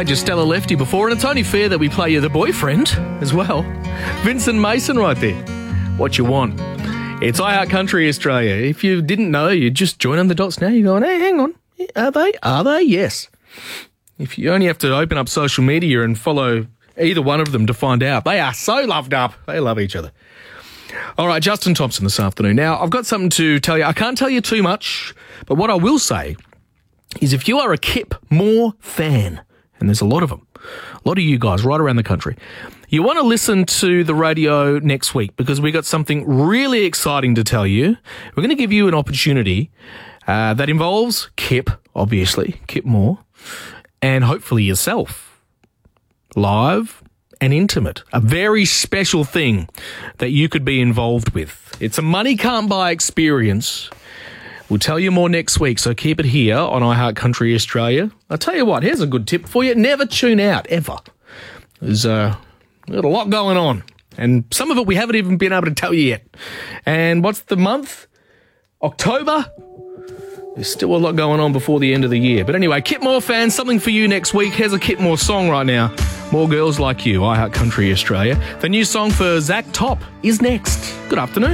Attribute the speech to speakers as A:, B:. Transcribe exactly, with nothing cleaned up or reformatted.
A: played you Stella Lefty before, and it's only fair that we play you the boyfriend as well. Vincent Mason right there. What you want. It's iHeart Country Australia. If you didn't know, you just join on the dots now. You're going, hey, hang on. Are they? Are they? Yes. If you only have to open up social media and follow either one of them to find out. They are so loved up. They love each other. All right, Justin Thompson this afternoon. Now, I've got something to tell you. I can't tell you too much, but what I will say is if you are a Kip Moore fan, and there's a lot of them, a lot of you guys right around the country, you want to listen to the radio next week because we got something really exciting to tell you. We're going to give you an opportunity uh, that involves Kip, obviously, Kip Moore, and hopefully yourself. Live and intimate. A very special thing that you could be involved with. It's a money can't buy experience. We'll tell you more next week, so keep it here on iHeart Country Australia. I'll tell you what, here's a good tip for you. Never tune out, ever. There's uh, got a lot going on, and some of it we haven't even been able to tell you yet. And what's the month? October? There's still a lot going on before the end of the year. But anyway, Kip Moore fans, something for you next week. Here's a Kip Moore song right now. More Girls Like You, iHeart Country Australia. The new song for Zach Top is next. Good afternoon.